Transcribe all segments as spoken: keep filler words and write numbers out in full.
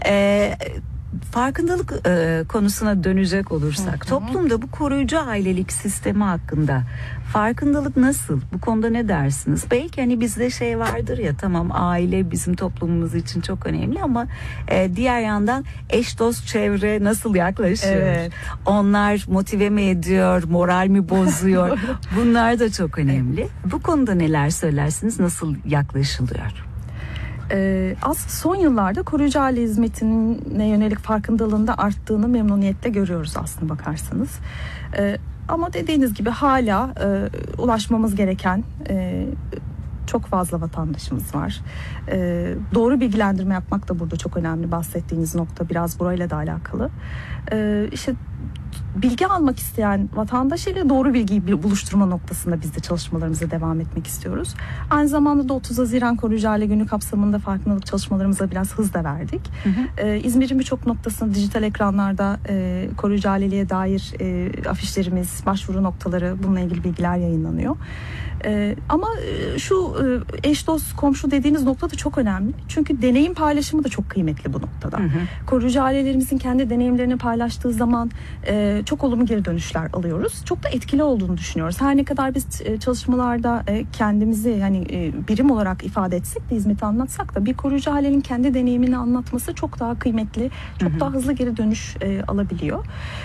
Ee, farkındalık e, konusuna dönecek olursak, hı hı. toplumda bu koruyucu ailelik sistemi hakkında farkındalık nasıl? Bu konuda ne dersiniz? Belki hani bizde şey vardır ya, tamam aile bizim toplumumuz için çok önemli ama e, diğer yandan eş dost çevre nasıl yaklaşıyor? Evet. Onlar motive mi ediyor, moral mi bozuyor? Bunlar da çok önemli. Evet. Bu konuda neler söylersiniz? Nasıl yaklaşılıyor? Ee, aslında son yıllarda koruyucu aile hizmetine yönelik farkındalığında arttığını memnuniyetle görüyoruz aslında bakarsanız. Ee, ama dediğiniz gibi hala e, ulaşmamız gereken e, çok fazla vatandaşımız var. Ee, doğru bilgilendirme yapmak da burada çok önemli. Bahsettiğiniz nokta biraz burayla da alakalı. Ee, işte bilgi almak isteyen vatandaş ile doğru bilgiyi buluşturma noktasında biz de çalışmalarımıza devam etmek istiyoruz. Aynı zamanda da otuz Haziran Koruyucu Aile Günü kapsamında farkındalık çalışmalarımıza biraz hız da verdik. Hı hı. Ee, İzmir'in birçok noktasında dijital ekranlarda e, koruyucu aileliğe dair e, afişlerimiz, başvuru noktaları, bununla ilgili bilgiler yayınlanıyor. Ee, ama şu e, eş dost komşu dediğiniz nokta da çok önemli. Çünkü deneyim paylaşımı da çok kıymetli bu noktada. Hı hı. Koruyucu ailelerimizin kendi deneyimlerini paylaştığı zaman e, çok olumlu geri dönüşler alıyoruz. Çok da etkili olduğunu düşünüyoruz. Her ne kadar biz çalışmalarda kendimizi yani birim olarak ifade etsek de, hizmeti anlatsak da, bir koruyucu ailenin kendi deneyimini anlatması çok daha kıymetli, çok hı hı. daha hızlı geri dönüş alabiliyor.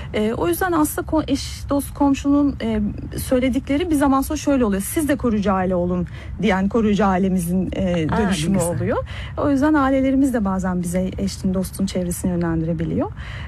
O yüzden aslında eş dost komşunun söyledikleri bir zaman sonra şöyle oluyor: siz de koruyucu aile olun diyen koruyucu ailemizin dönüşümü Aa, oluyor. O yüzden ailelerimiz de bazen bize eşin dostun çevresini yönlendirebiliyor.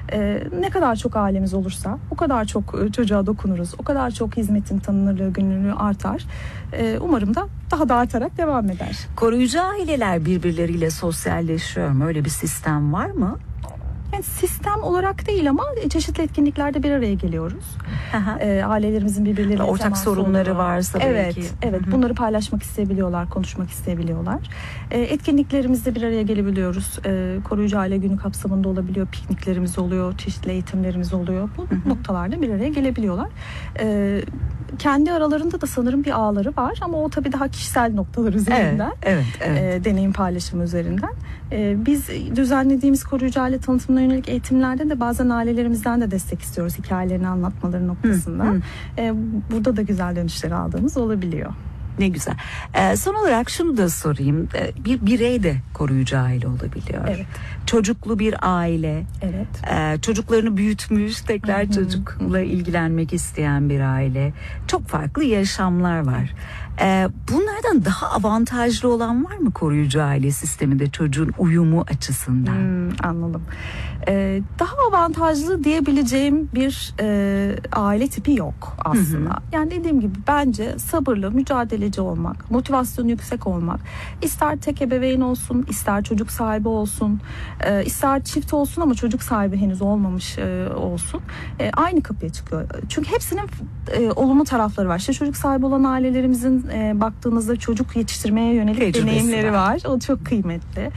Ne kadar çok ailemiz olursa o kadar çok çocuğa dokunuruz, o kadar çok hizmetin tanınırlığı, günlülüğü artar. Umarım da daha da artarak devam eder. Koruyucu aileler birbirleriyle sosyalleşiyor mu? Öyle bir sistem var mı? Yani sistem olarak değil ama çeşitli etkinliklerde bir araya geliyoruz. E, ailelerimizin birbirleriyle ortak sorunları oluyor. Varsa evet, belki. Evet, Hı-hı. bunları paylaşmak isteyebiliyorlar, konuşmak isteyebiliyorlar. E, etkinliklerimizde bir araya gelebiliyoruz. E, koruyucu aile günü kapsamında olabiliyor, pikniklerimiz oluyor, çeşitli eğitimlerimiz oluyor. Bu Hı-hı. noktalarda bir araya gelebiliyorlar. E, kendi aralarında da sanırım bir ağları var ama o tabii daha kişisel noktalar üzerinden. Evet, evet, evet. E, deneyim paylaşımı üzerinden. E, biz düzenlediğimiz koruyucu aile tanıtımına yönelik eğitimlerde de bazen ailelerimizden de destek istiyoruz hikayelerini anlatmaları noktasında. Hı, hı. E, burada da güzel dönüşler aldığımız olabiliyor. Ne güzel. Ee, son olarak şunu da sorayım. Ee, bir birey de koruyucu aile olabiliyor. Evet. Çocuklu bir aile. Evet. Ee, çocuklarını büyütmüş, tekrar Hı-hı. çocukla ilgilenmek isteyen bir aile. Çok farklı yaşamlar var. Ee, bunlardan daha avantajlı olan var mı koruyucu aile sisteminde çocuğun uyumu açısından? Hmm, anladım. Ee, daha avantajlı diyebileceğim bir e, aile tipi yok aslında. Hı hı. Yani dediğim gibi bence sabırlı, mücadeleci olmak, motivasyonu yüksek olmak, ister tek ebeveyn olsun, ister çocuk sahibi olsun, e, ister çift olsun ama çocuk sahibi henüz olmamış e, olsun, e, aynı kapıya çıkıyor. Çünkü hepsinin e, olumlu tarafları var. İşte çocuk sahibi olan ailelerimizin e, baktığınızda çocuk yetiştirmeye yönelik Tecrübesi deneyimleri var. var. O çok kıymetli.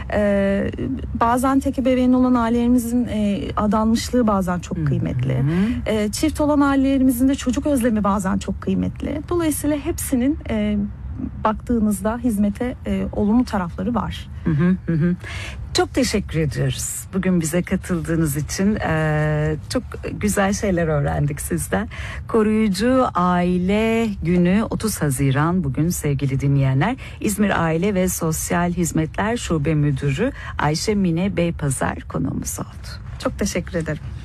E, bazen tek ebeveyn olan ailelerimizin e, adanmışlığı bazen çok Hı-hı. kıymetli. E, çift olan ailelerimizin de çocuk özlemi bazen çok kıymetli. Dolayısıyla hepsinin e, baktığınızda hizmete e, olumlu tarafları var. Hı hı hı. Çok teşekkür ediyoruz. Bugün bize katıldığınız için e, çok güzel şeyler öğrendik sizden. Koruyucu Aile Günü otuz Haziran bugün sevgili dinleyenler. İzmir Aile ve Sosyal Hizmetler Şube Müdürü Ayşe Mine Beypazar konuğumuz oldu. Çok teşekkür ederim.